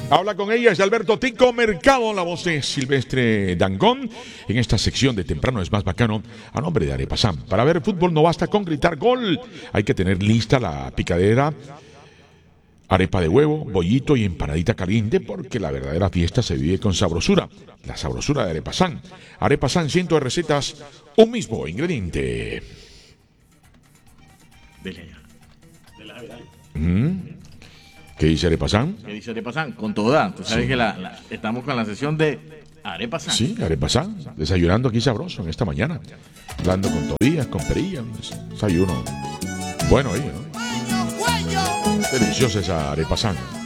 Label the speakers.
Speaker 1: Habla con ella, es Alberto Tico Mercado, la voz de Silvestre Dangond. En esta sección de Temprano es más bacano, a nombre de Arepasán. Para ver fútbol no basta con gritar gol. Hay que tener lista la picadera, arepa de huevo, bollito y empanadita caliente, porque la verdadera fiesta se vive con sabrosura. La sabrosura de Arepasán. Arepasán, cientos de recetas, un mismo ingrediente. ¿Qué dice Arepasán?
Speaker 2: ¿Qué dice Arepasán? Con toda. Tú sabes que estamos con la sesión de Arepasán.
Speaker 1: Sí, Arepasán. Desayunando aquí sabroso en esta mañana. Hablando con todillas, con perillas. Desayuno. Bueno ahí, ¿no? Deliciosa esa Arepasán.